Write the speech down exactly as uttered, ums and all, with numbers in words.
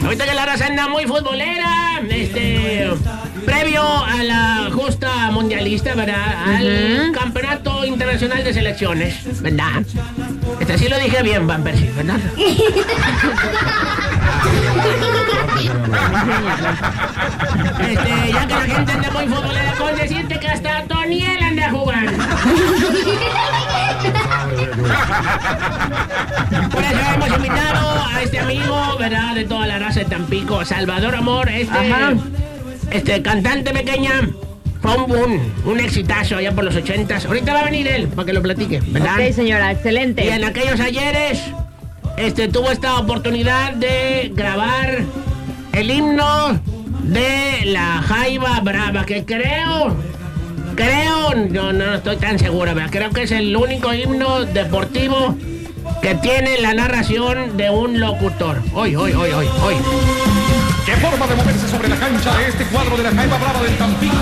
Ahorita que la raza anda muy futbolera, este, previo a la justa mundialista, ¿verdad? Al uh-huh. Campeonato Internacional de Selecciones, ¿verdad? Este sí lo dije bien, Van Persie, ¿verdad? Este, ya que la gente anda muy futbolera, con decirte que hasta Toniel anda jugando. Por eso hemos invitado a este amigo, ¿verdad? De toda la raza de Tampico, Salvador Amor, este, Ajá. este cantante pequeña. Fue un, un, un exitazo allá por los ochentas. Ahorita va a venir él para que lo platique, ¿verdad? Ok, señora, excelente. Y en aquellos ayeres, este, tuvo esta oportunidad de grabar el himno de la Jaiba Brava, que creo, creo, no, no estoy tan segura, ¿verdad? Creo que es el único himno deportivo que tiene la narración de un locutor. Hoy, hoy, hoy, hoy, hoy. ¿Qué forma de moverse sobre la cancha de este cuadro de la Jaiba Brava del Tampico?